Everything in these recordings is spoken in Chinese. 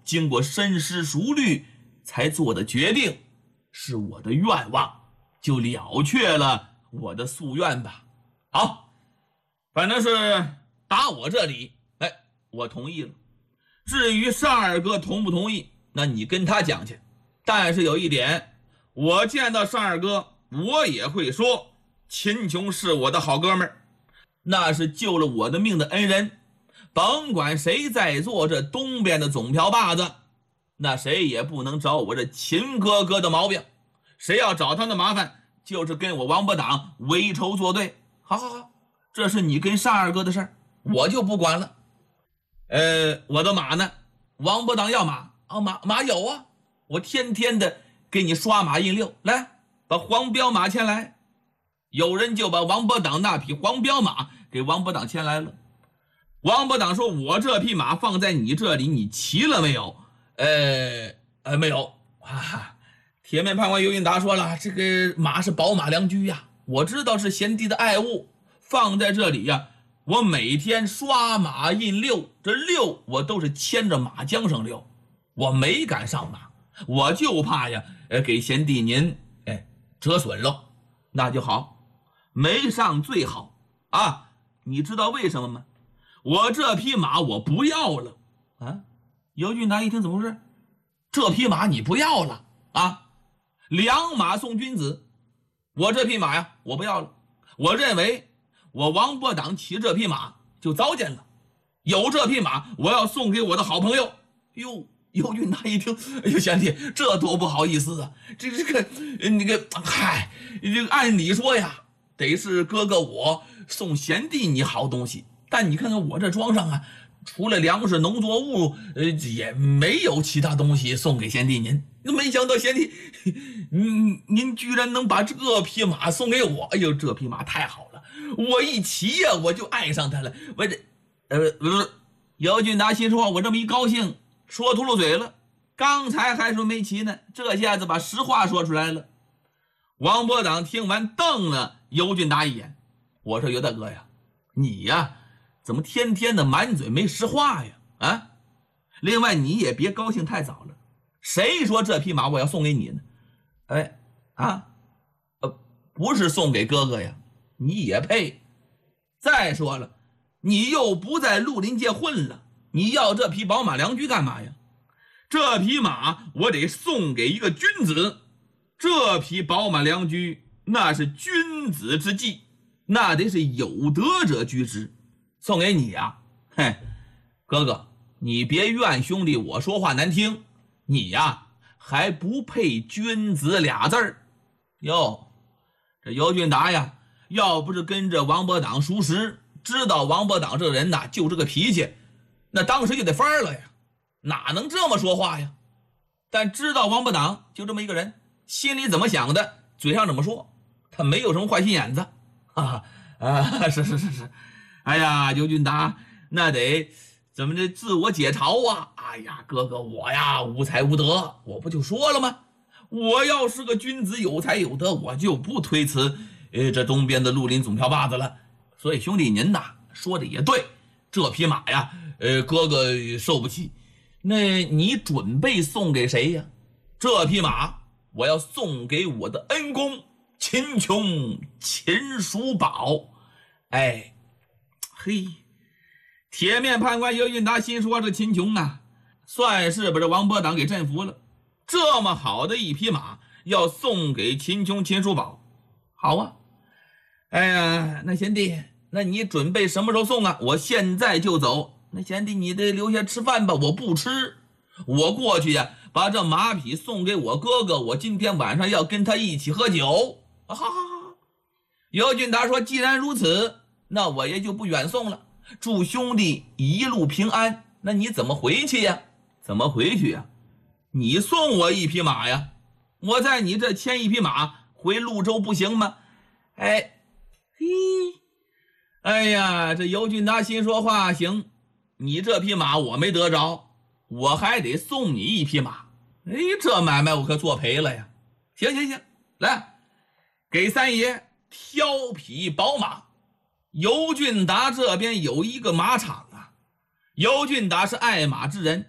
经过深思熟虑才做的决定，是我的愿望，就了却了我的夙愿吧。好，反正是打我这里，我同意了。至于单二哥同不同意，那你跟他讲去。但是有一点，我见到单二哥，我也会说，秦琼是我的好哥们儿，那是救了我的命的恩人。甭管谁在做这东边的总瓢把子，那谁也不能找我这秦哥哥的毛病。谁要找他的麻烦，就是跟我王八党为仇作对。好，这是你跟单二哥的事儿，我就不管了。我的马呢？王八党要马啊？马有啊，我天天的给你刷马印六，来把黄骠马牵来。有人就把王八党那匹黄骠马给王八党牵来了。王八党说，我这匹马放在你这里，你骑了没有？没有啊。铁面判官尤云达说了，这个马是宝马良驹呀，我知道是贤弟的爱物，放在这里呀，我每天刷马印六，这六我都是牵着马缰上溜，我没敢上马，我就怕呀，给贤弟您折损了。那就好，没上最好啊。你知道为什么吗？我这匹马我不要了啊！尤俊达一听，怎么回事？这匹马你不要了啊？良马送君子，我这匹马呀，我不要了。我认为我王八党骑这匹马就糟践了，有这匹马我要送给我的好朋友。哟，尤俊达一听，哎呦，贤弟，这多不好意思啊！这个按理说呀，得是哥哥我送贤弟你好东西。但你看看我这庄上啊，除了粮食农作物，也没有其他东西送给贤弟您。没想到贤弟，您居然能把这匹马送给我。哎呦，这匹马太好了，我一骑呀，我就爱上它了。我这，姚俊达心说话，我这么一高兴，说秃噜嘴了。刚才还说没骑呢，这下子把实话说出来了。王八党听完瞪了尤俊达一眼，我说尤大哥呀，你呀怎么天天的满嘴没实话呀？啊！另外你也别高兴太早了，谁说这匹马我要送给你呢？不是送给哥哥呀，你也配。再说了，你又不在绿林界混了，你要这匹宝马良驹干嘛呀？这匹马我得送给一个君子，这匹宝马良驹那是君子之计，那得是有德者居之。送给你呀，哥哥，你别怨兄弟我说话难听，你呀还不配君子俩字儿。哟，这尤俊达呀，要不是跟着王八党熟识，知道王八党这人呐就这个脾气，那当时就得翻了呀，哪能这么说话呀？但知道王八党就这么一个人，心里怎么想的，嘴上怎么说，他没有什么坏心眼子。是。哎呀，尤俊达，那得怎么着自我解嘲啊？哎呀，哥哥我呀无才无德，我不就说了吗？我要是个君子有才有德，我就不推辞这东边的绿林总瓢把子了。所以兄弟您呐说的也对，这匹马呀哥哥受不起。那你准备送给谁呀？这匹马我要送给我的恩公秦琼秦叔宝。铁面判官尤运达心说，这秦琼啊算是把这王八党给镇服了，这么好的一匹马要送给秦琼秦叔宝。好啊，那贤弟，那你准备什么时候送啊？我现在就走。那贤弟你得留下吃饭吧，我不吃，我过去呀把这马匹送给我哥哥，我今天晚上要跟他一起喝酒。尤俊达说，既然如此，那我也就不远送了，祝兄弟一路平安。那你怎么回去呀？你送我一匹马呀，我在你这牵一匹马回潞州不行吗？这尤俊达心说话，行，你这匹马我没得着，我还得送你一匹马。这买卖我可做赔了呀。行，来，给三爷挑匹宝马。尤俊达这边有一个马场啊，尤俊达是爱马之人，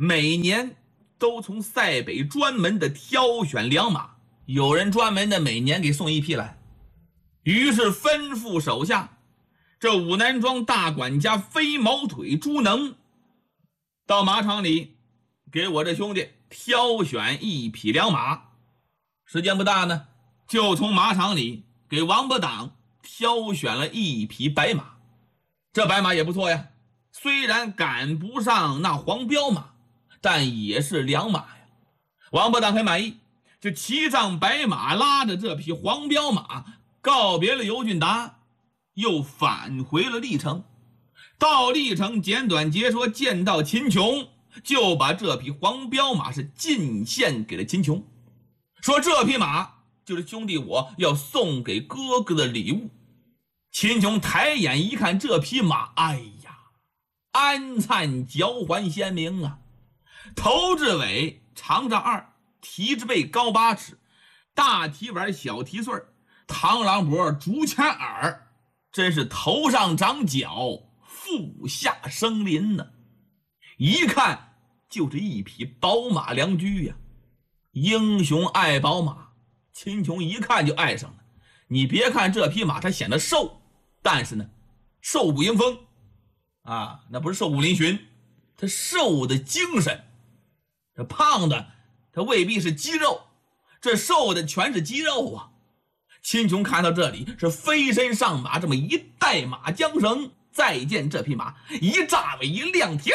每年都从塞北专门的挑选良马，有人专门的每年给送一匹来。于是吩咐手下，这武南庄大管家飞毛腿朱能到马场里给我这兄弟挑选一匹良马。时间不大呢，就从马场里给王八党挑选了一匹白马。这白马也不错呀，虽然赶不上那黄骠马，但也是良马呀。王八党很满意，就骑上白马，拉着这匹黄骠马告别了尤俊达，又返回了历城。到历城简短截说见到秦琼，就把这匹黄骠马是进献给了秦琼，说这匹马就是兄弟我要送给哥哥的礼物。秦琼抬眼一看这匹马，哎呀，鞍灿脚环鲜明啊，头至尾长丈2，蹄至背高8尺，大蹄碗小蹄穗，螳螂脖竹签耳，真是头上长角，腹下生鳞呢。一看就是一匹宝马良驹呀。英雄爱宝马，秦琼一看就爱上了。你别看这匹马它显得瘦，但是呢瘦骨迎风啊，那不是瘦骨嶙峋，它瘦的精神。这胖的它未必是肌肉，这瘦的全是肌肉啊。秦琼看到这里是飞身上马，这么一带马缰绳，再见这匹马一炸尾一亮蹄，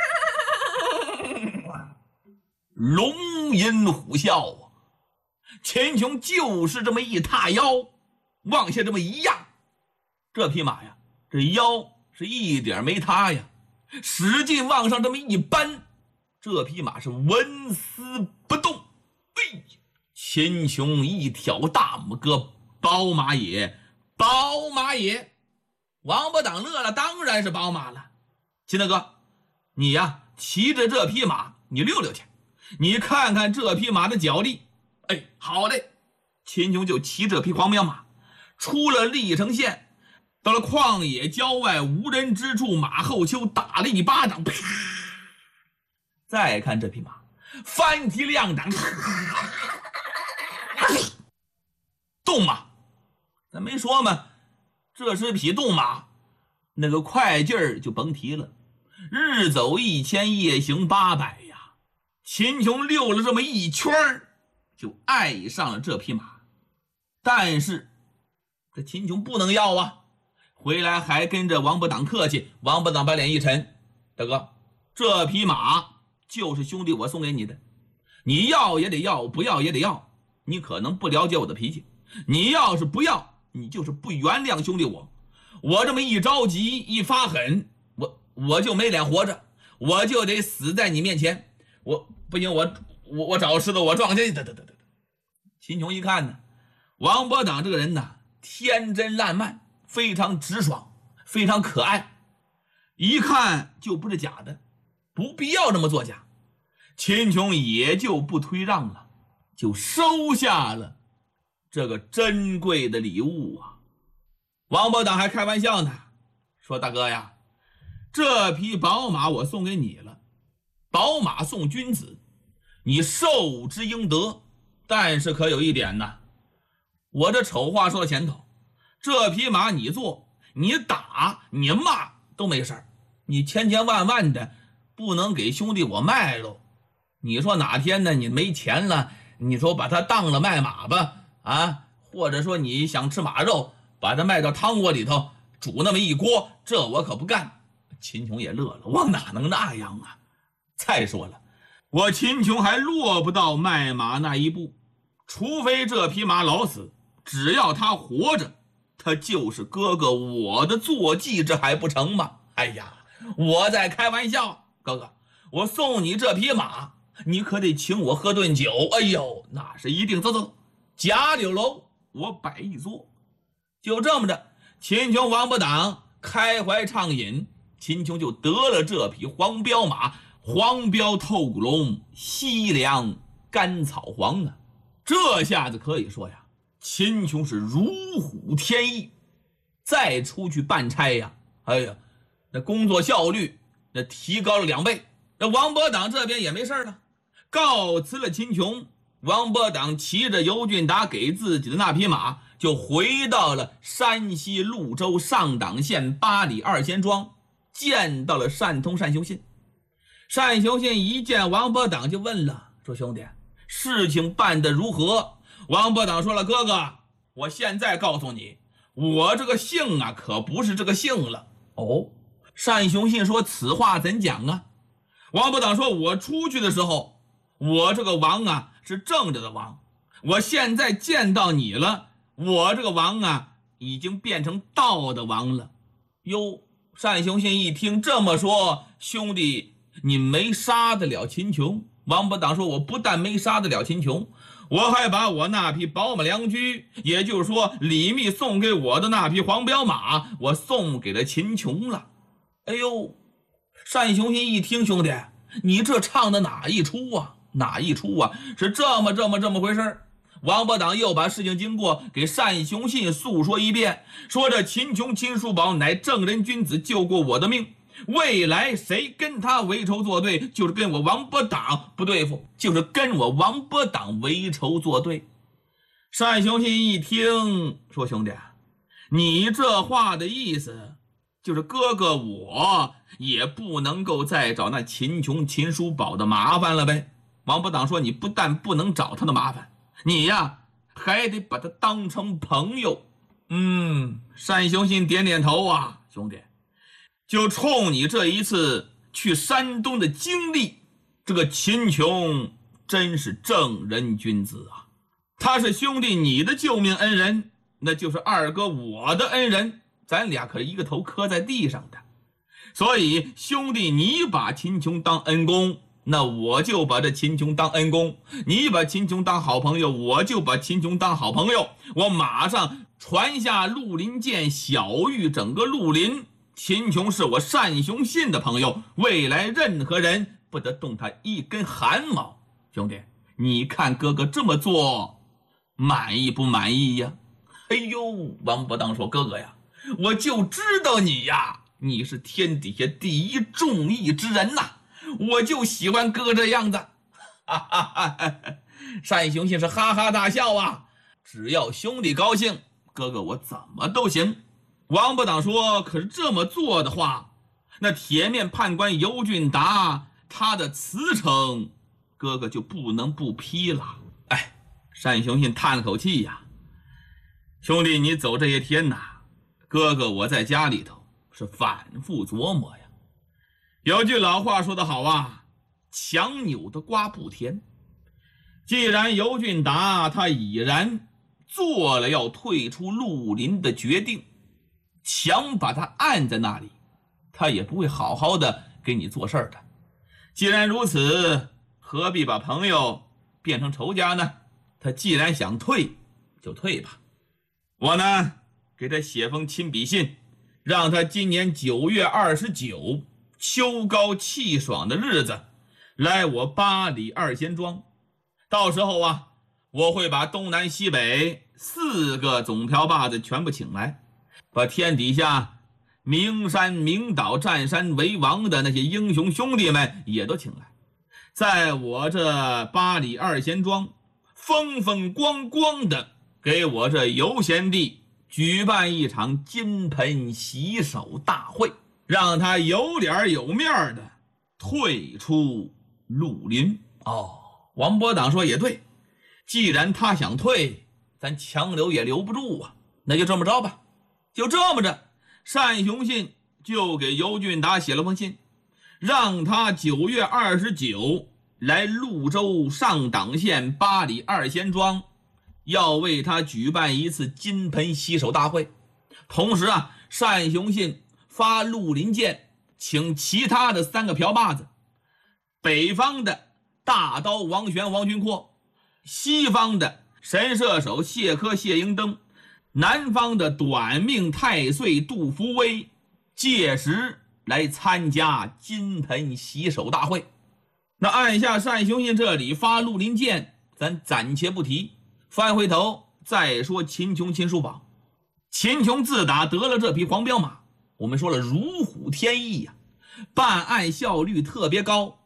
龙吟虎啸啊。秦琼就是这么一踏腰，往下这么一压，这匹马呀，这腰是一点没塌呀，使劲往上这么一扳，这匹马是纹丝不动。哎呀，秦琼一挑大拇哥，宝马也，宝马也。王八党乐了，当然是宝马了。秦大哥，你呀骑着这匹马你溜溜去，你看看这匹马的脚力。哎，好嘞。秦琼就骑这匹黄骠马出了历城县，到了旷野郊外无人之处，马后丘打了一巴掌，啪！再看这匹马翻蹄两掌，动马，咱没说吗？这是匹动马，那个快劲儿就甭提了，日走1000，夜行800呀。秦琼溜了这么一圈，就爱上了这匹马。但是这秦琼不能要啊，回来还跟着王八党客气。王八党把脸一沉，大哥，这匹马就是兄弟我送给你的，你要也得要，不要也得要。你可能不了解我的脾气，你要是不要，你就是不原谅兄弟我。我这么一着急一发狠，我就没脸活着，我就得死在你面前。我不行，我找石头我撞下去。秦琼一看呢，王八党这个人呢，天真烂漫，非常直爽，非常可爱，一看就不是假的，不必要这么作假。秦琼也就不推让了，就收下了这个珍贵的礼物啊。王八党还开玩笑呢，说大哥呀，这匹宝马我送给你了，宝马送君子，你受之应得。但是可有一点呢，我这丑话说到前头，这匹马你坐，你打你骂都没事儿，你千千万万的不能给兄弟我卖喽。你说哪天呢你没钱了，你说把它当了卖马吧啊，或者说你想吃马肉，把它卖到汤锅里头煮那么一锅，这我可不干。秦琼也乐了，我哪能那样啊。再说了，我秦琼还落不到卖马那一步，除非这匹马老死，只要他活着，他就是哥哥我的坐骑，这还不成吗？哎呀，我在开玩笑，哥哥，我送你这匹马，你可得请我喝顿酒。哎呦，那是一定。走，贾柳楼我摆一桌。就这么着，秦琼王八党开怀畅饮，秦琼就得了这匹黄骠马，黄骠透骨龙，西凉甘草黄啊。这下子可以说呀，秦琼是如虎添翼，再出去办差呀，哎呀，那工作效率那提高了2倍。 那王伯党这边也没事了，告辞了秦琼，王伯党骑着尤俊达给自己的那匹马，就回到了山西潞州上党县八里二仙庄，见到了单通单雄信。单雄信一见王伯党就问了，说兄弟，事情办得如何？王伯党说了，哥哥，我现在告诉你，我这个姓啊可不是这个姓了。哦，单雄信说，此话怎讲啊？王伯党说，我出去的时候，我这个王啊是正着的王，我现在见到你了，我这个王啊已经变成倒的王了。哟，单雄信一听这么说，兄弟，你没杀得了秦琼。王伯党说，我不但没杀得了秦琼，我还把我那匹宝马良驹，也就是说李密送给我的那匹黄骠马，我送给了秦琼了。哎呦，单雄信一听，兄弟，你这唱的哪一出啊？哪一出啊？是这么回事。王伯党又把事情经过给单雄信诉说一遍，说这秦琼秦叔宝乃正人君子，救过我的命，未来谁跟他为仇作对，就是跟我王伯党不对付，就是跟我王伯党为仇作对。单雄信一听说，兄弟，你这话的意思就是哥哥我也不能够再找那秦琼秦叔宝的麻烦了呗。王伯党说，你不但不能找他的麻烦，你呀还得把他当成朋友。单雄信点点头啊，兄弟，就冲你这一次去山东的经历，这个秦琼真是正人君子啊，他是兄弟你的救命恩人，那就是二哥我的恩人，咱俩可是一个头磕在地上的。所以兄弟你把秦琼当恩公，那我就把这秦琼当恩公，你把秦琼当好朋友，我就把秦琼当好朋友。我马上传下绿林剑，晓谕整个绿林，秦琼是我单雄信的朋友，未来任何人不得动他一根汗毛。兄弟，你看哥哥这么做满意不满意呀？哎呦，王伯党说，哥哥呀，我就知道你呀，你是天底下第一忠义之人呐，我就喜欢哥哥这样子。单雄信是哈哈大笑啊，只要兄弟高兴，哥哥我怎么都行。王伯党说，可是这么做的话，那铁面判官尤俊达他的辞呈，哥哥就不能不批了。哎，单雄信叹了口气呀，兄弟你走这些天呐，哥哥我在家里头是反复琢磨呀。有句老话说得好啊，强扭的瓜不甜。既然尤俊达他已然做了要退出绿林的决定，强把他按在那里，他也不会好好的给你做事的。既然如此，何必把朋友变成仇家呢？他既然想退就退吧。我呢给他写封亲笔信，让他今年9月29秋高气爽的日子来我八里二仙庄。到时候啊，我会把东南西北4个总瓢把子全部请来，把天底下名山名岛占山为王的那些英雄兄弟们也都请来，在我这八里二仙庄风风光光的给我这尤贤弟举办一场金盆洗手大会，让他有脸有面的退出绿林。王伯党说也对，既然他想退，咱强留也留不住啊，那就这么着吧。就这么着，单雄信就给尤俊达写了封信，让他9月29来潞州上党县八里二仙庄，要为他举办一次金盆洗手大会。同时啊，单雄信发绿林剑，请其他的3个瓢把子，北方的大刀王玄王群阔，西方的神射手谢科谢迎登，南方的短命太岁杜福威，届时来参加金盆洗手大会。那按下单雄信这里发绿林剑，咱暂且不提，翻回头再说秦琼秦叔宝。秦琼自打得了这匹黄骠马，我们说了如虎添翼呀，办案效率特别高，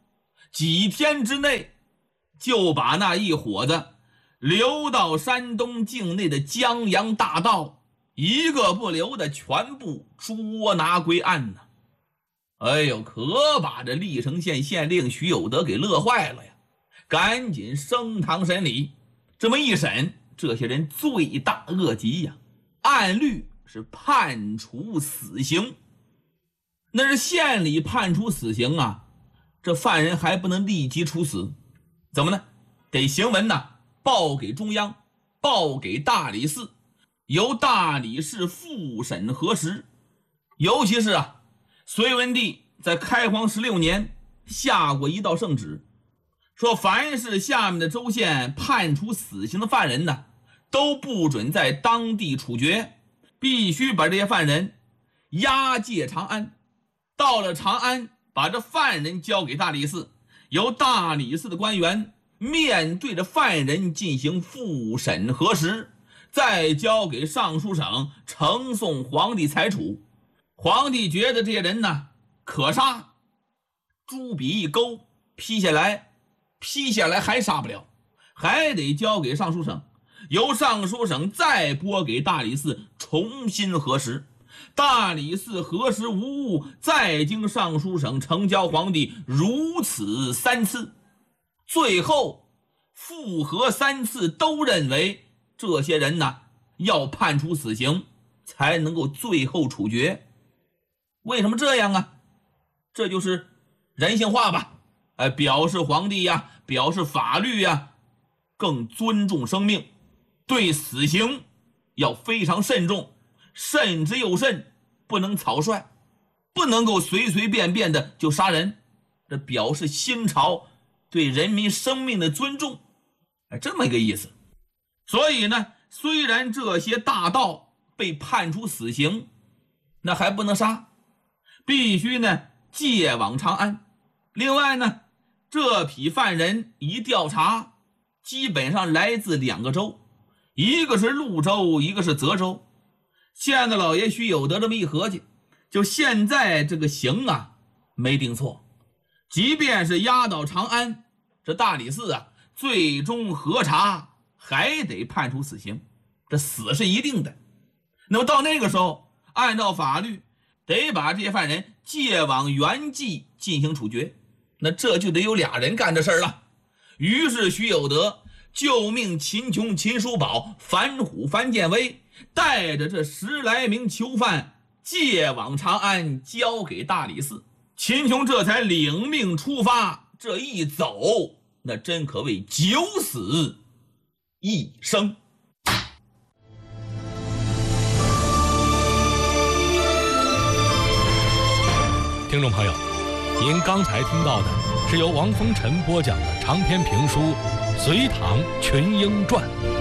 几天之内就把那一伙子流到山东境内的江洋大盗，一个不留的全部捉拿归案呢。哎呦，可把这历城县县令徐有德给乐坏了呀！赶紧升堂审理。这么一审，这些人罪大恶极呀，按律是判处死刑。那是县里判处死刑啊，这犯人还不能立即处死，怎么呢？得行文呢报给中央，报给大理寺，由大理寺复审核实。尤其是隋文帝在开皇16年下过一道圣旨，说凡是下面的州县判处死刑的犯人呢，都不准在当地处决，必须把这些犯人押解长安。到了长安，把这犯人交给大理寺，由大理寺的官员面对着犯人进行复审核实，再交给上书省呈送皇帝裁处。皇帝觉得这些人呢可杀，朱笔一勾，批下来还杀不了，还得交给上书省，由上书省再拨给大理寺重新核实。大理寺核实无误，再经上书省呈交皇帝，如此3次。最后复核3次都认为这些人呢要判处死刑，才能够最后处决。为什么这样啊？这就是人性化吧，表示皇帝呀，表示法律呀，更尊重生命，对死刑要非常慎重，慎之又慎，不能草率，不能够随随便便的就杀人，这表示新朝对人民生命的尊重，这么一个意思。所以呢，虽然这些大盗被判处死刑，那还不能杀，必须呢借往长安。另外呢，这批犯人一调查，基本上来自2个州，一个是潞州，一个是泽州。县的老爷徐有德这么一合计，就现在这个刑没定错，即便是押到长安，这大理寺最终核查还得判处死刑，这死是一定的。那么到那个时候，按照法律得把这些犯人借往原籍进行处决，那这就得有2人干这事儿了。于是徐有德就命秦琼、秦叔宝、樊虎、樊建威带着这10来名囚犯借往长安，交给大理寺。秦琼这才领命出发，这一走，那真可谓九死一生。 听众朋友，您刚才听到的是由王风尘播讲的长篇评书《隋唐群英传》。